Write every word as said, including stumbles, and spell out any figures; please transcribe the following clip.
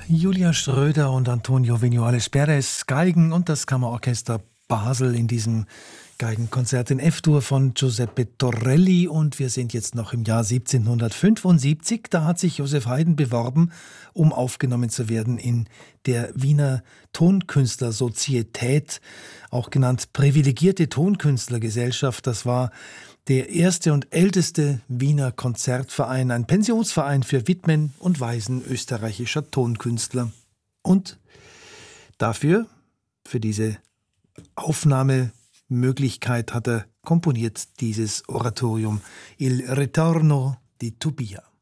Julia Schröder und Antonio Viñuales Perez, Geigen und das Kammerorchester Basel in diesem Geigenkonzert in F-Dur von Giuseppe Torelli. Und wir sind jetzt noch im Jahr siebzehnhundertfünfundsiebzig. Da hat sich Joseph Haydn beworben, um aufgenommen zu werden in der Wiener Tonkünstlersozietät, auch genannt Privilegierte Tonkünstlergesellschaft. Das war der erste und älteste Wiener Konzertverein, ein Pensionsverein für Witwen und Waisen österreichischer Tonkünstler. Und dafür, für diese Aufnahmemöglichkeit, hat er komponiert dieses Oratorium Il Ritorno di Tobia.